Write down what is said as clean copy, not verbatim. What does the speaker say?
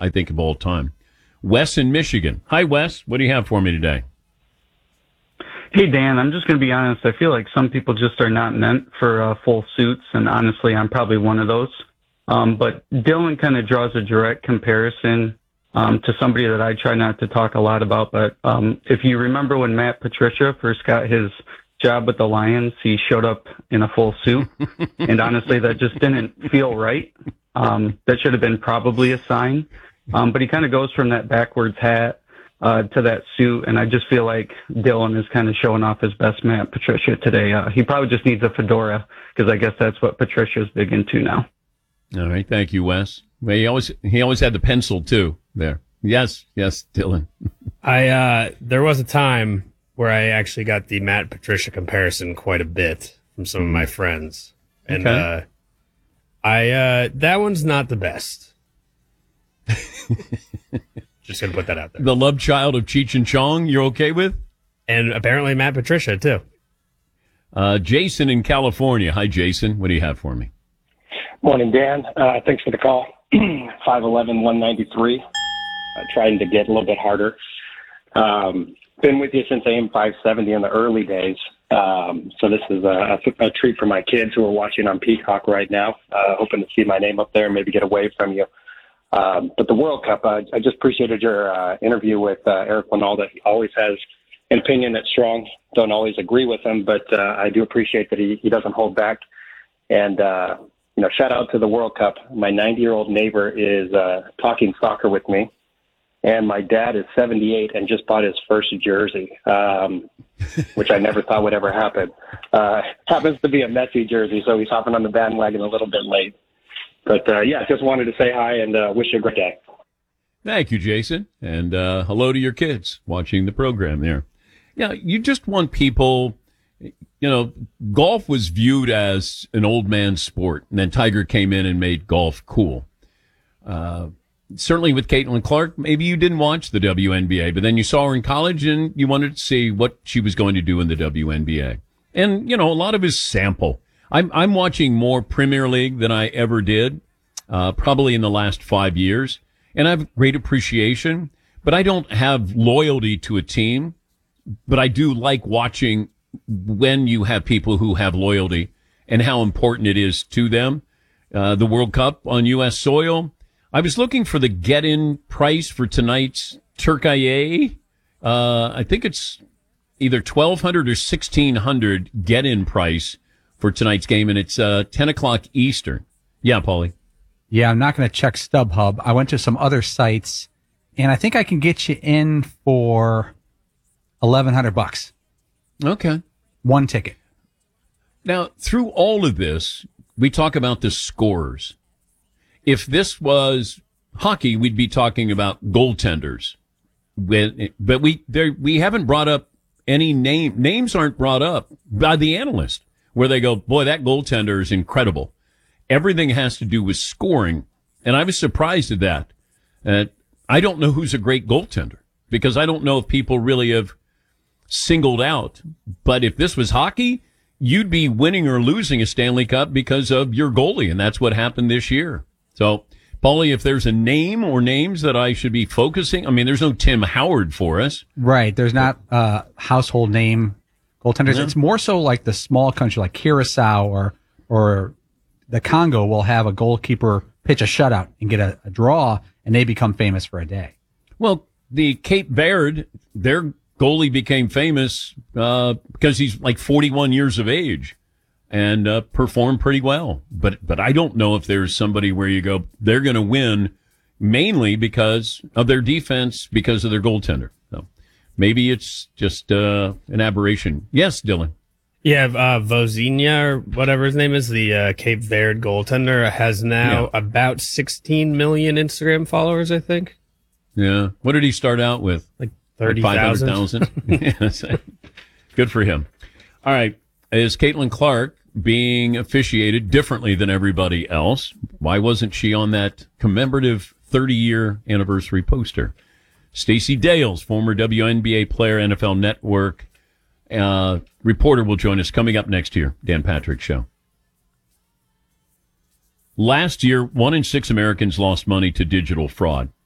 I think, of all time. Wes in Michigan. Hi, Wes. What do you have for me today? Hey, Dan, I'm just going to be honest. I feel like some people just are not meant for full suits, and honestly, I'm probably one of those. But Dylan kind of draws a direct comparison to somebody that I try not to talk a lot about. But if you remember when Matt Patricia first got his job with the Lions, he showed up in a full suit. And honestly, that just didn't feel right. That should have been probably a sign. But he kind of goes from that backwards hat to that suit. And I just feel like Dylan is kind of showing off his best Matt Patricia today. He probably just needs a fedora because I guess that's what Patricia's big into now. All right. Thank you, Wes. Well, he always had the pencil, too, there. Yes, Dylan. There was a time where I actually got the Matt Patricia comparison quite a bit from some of my friends. And Okay. That one's not the best. Just going to put that out there. The love child of Cheech and Chong, you're okay with? And apparently Matt Patricia, too. Jason in California. Hi, Jason. What do you have for me? Morning, Dan. Thanks for the call. 5'11", 193. Trying to get a little bit harder. Been with you since AM 570 in the early days. So this is a treat for my kids who are watching on Peacock right now. Hoping to see my name up there and maybe get a wave from you. But the World Cup, I just appreciated your interview with Eric Winalda. He always has an opinion that's strong. Don't always agree with him, but I do appreciate that he doesn't hold back. And, shout out to the World Cup. My 90-year-old neighbor is talking soccer with me. And my dad is 78 and just bought his first jersey, which I never thought would ever happen. Happens to be a Messi jersey, so he's hopping on the bandwagon a little bit late. But, just wanted to say hi and wish you a great day. Thank you, Jason. And hello to your kids watching the program there. Yeah, you just want people, golf was viewed as an old man's sport, and then Tiger came in and made golf cool. Certainly with Caitlin Clark, maybe you didn't watch the WNBA, but then you saw her in college and you wanted to see what she was going to do in the WNBA. And, a lot of his sample. I'm watching more Premier League than I ever did, probably in the last 5 years. And I have great appreciation, but I don't have loyalty to a team. But I do like watching when you have people who have loyalty and how important it is to them. The World Cup on U.S. soil. I was looking for the get-in price for tonight's Turkey. I think it's either $1,200 or $1,600 get-in price for tonight's game, and it's 10 o'clock Eastern. Yeah, Paulie. Yeah, I'm not going to check StubHub. I went to some other sites, and I think I can get you in for $1,100. Okay. One ticket. Now, through all of this, we talk about the scorers. If this was hockey, we'd be talking about goaltenders. But we haven't brought up any names aren't brought up by the analyst where they go, boy, that goaltender is incredible. Everything has to do with scoring. And I was surprised at that. I don't know who's a great goaltender because I don't know if people really have singled out. But if this was hockey, you'd be winning or losing a Stanley Cup because of your goalie. And that's what happened this year. So, Paulie, if there's a name or names that I should be focusing, I mean, there's no Tim Howard for us. Right. There's not household name goaltenders. No. It's more so like the small country like Curacao or the Congo will have a goalkeeper pitch a shutout and get a draw, and they become famous for a day. Well, the Cape Verde, their goalie became famous because he's like 41 years of age. And performed pretty well. But I don't know if there's somebody where you go, they're going to win mainly because of their defense, because of their goaltender. So maybe it's just an aberration. Yes, Dylan. Yeah, Vozinha, or whatever his name is, the Cape Verde goaltender, has now about 16 million Instagram followers, I think. Yeah. What did he start out with? Like 30,000. 500,000. Good for him. All right. Is Caitlin Clark being officiated differently than everybody else? Why wasn't she on that commemorative 30-year anniversary poster? Stacey Dales, former WNBA player, NFL Network reporter, will join us coming up next year. Dan Patrick Show. Last year, 1 in 6 Americans lost money to digital fraud.